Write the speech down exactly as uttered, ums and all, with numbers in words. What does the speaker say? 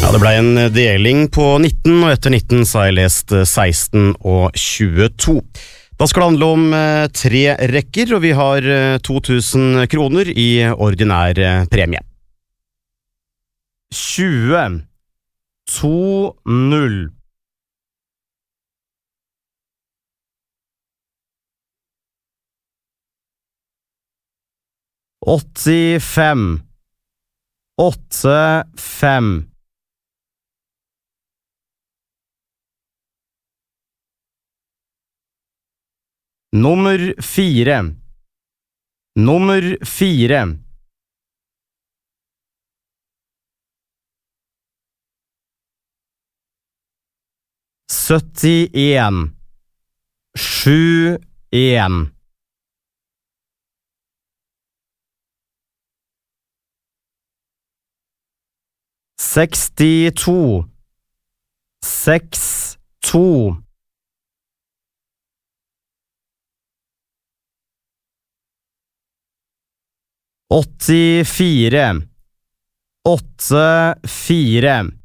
Ja, det ble en deling på nitten, og etter nitten så har jeg lest seksten og tjueto. Da skal det handle om eh, tre rekker, og vi har eh, to tusen kroner i ordinær eh, premie. tjue, to, null. åttifem, åtte, fem. Nummer fire. Nummer fire. syttien. Sju, en. sekstito. Seks, to. åttifire. Åtte, fire.